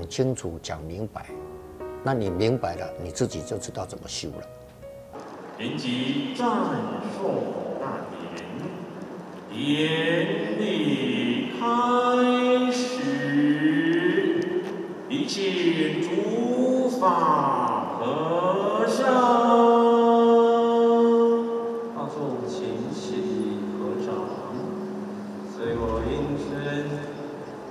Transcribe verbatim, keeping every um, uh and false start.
清楚、讲明白，那你明白了，你自己就知道怎么修了。 延吉赞颂大典，典礼开始，一切诸法和。